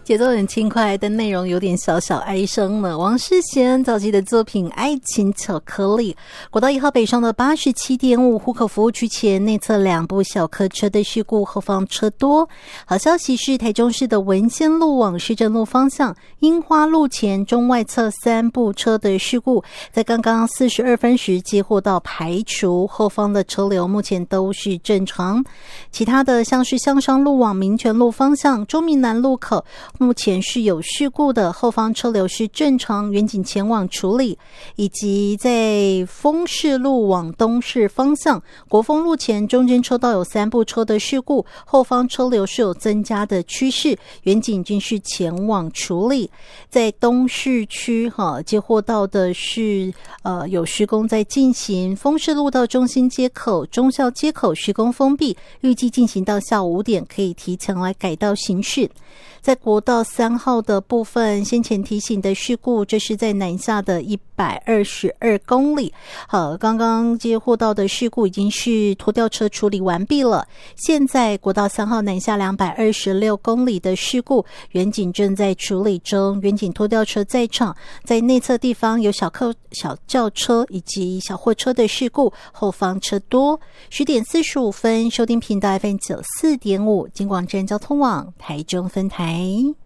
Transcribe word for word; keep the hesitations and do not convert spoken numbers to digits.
节奏很轻快，但内容有点小小哀伤呢。王世贤早期的作品《爱情巧克力》，国道一号北上的 八十七点五 户口服务区前内侧两部小客车的事故，后方车多。好消息是，台中市的文仙路往市政路方向樱花路前中外侧三部车的事故，在刚刚四十二分时接获到排除，后方的车流目前都是正常。其他的像是向上路往民权路方向中民南路口目前是有事故的，后方车流是正常，远景前往处理。以及在丰市路往东市方向国丰路前中间车道有三部车的事故，后方车流是有增加的趋势，远景均是前往处理。在东市区哈接获到的是呃有施工在进行，丰市路到中心街口忠孝街口施工封闭，预计进行到下午五点，可以提前来改道行驶。在国道三号的部分，先前提醒的事故，这是在南下的一百二十二公里。好，刚刚接获到的事故已经是拖吊车处理完毕了。现在国道三号南下两百二十六公里的事故，远景正在处理中，远景拖吊车在场，在内侧地方有小客、小轿车以及小货车的事故，后方车多。十点四十五分，收听频道 F M 九四点五，金广站交通网台中分台。